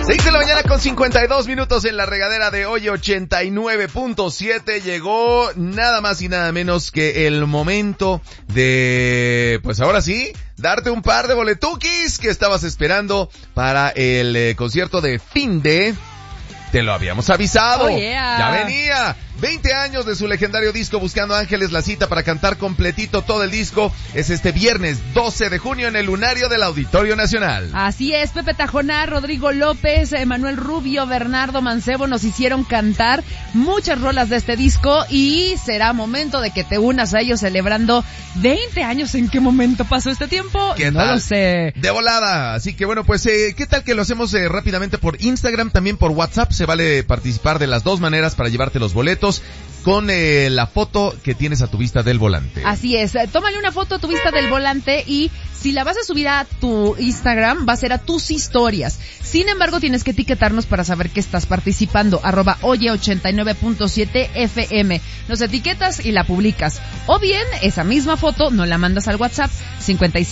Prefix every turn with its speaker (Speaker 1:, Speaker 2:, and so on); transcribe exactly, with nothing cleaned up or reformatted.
Speaker 1: seis de la mañana con cincuenta y dos minutos en la regadera de hoy ochenta y nueve punto siete. Llegó nada más y nada menos que el momento de, pues ahora sí, darte un par de boletuquis que estabas esperando para el eh, concierto de fin de... Te lo habíamos avisado.
Speaker 2: Oh, yeah.
Speaker 1: Ya venía. veinte años de su legendario disco Buscando Ángeles. La cita para cantar completito todo el disco es este viernes doce de junio en el Lunario del Auditorio Nacional.
Speaker 2: Así es, Pepe Tajonar, Rodrigo López, Emanuel Rubio, Bernardo Mancebo nos hicieron cantar muchas rolas de este disco y será momento de que te unas a ellos celebrando veinte años. ¿En qué momento pasó este tiempo?
Speaker 1: ¿Qué
Speaker 2: no
Speaker 1: tal?
Speaker 2: lo sé.
Speaker 1: De volada. Así que bueno, pues eh, ¿qué tal que lo hacemos eh, rápidamente por Instagram, también por WhatsApp? Se vale participar de las dos maneras para llevarte los boletos con eh, la foto que tienes a tu vista del volante.
Speaker 2: Así es, tómale una foto a tu vista del volante y si la vas a subir a tu Instagram, va a ser a tus historias. Sin embargo, tienes que etiquetarnos para saber que estás participando, arroba oye ochenta y nueve punto siete F M. Nos etiquetas y la publicas. O bien, esa misma foto no la mandas al WhatsApp cincuenta y